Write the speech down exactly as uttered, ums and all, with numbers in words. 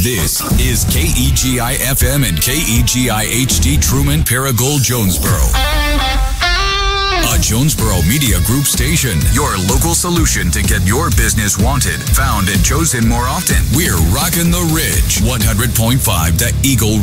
This is K E G I F M and K E G I H D Truman Paragould Jonesboro. A Jonesboro Media Group station. Your local solution to get your business wanted, found, and chosen more often. We're rocking the Ridge. one hundred point five The Eagle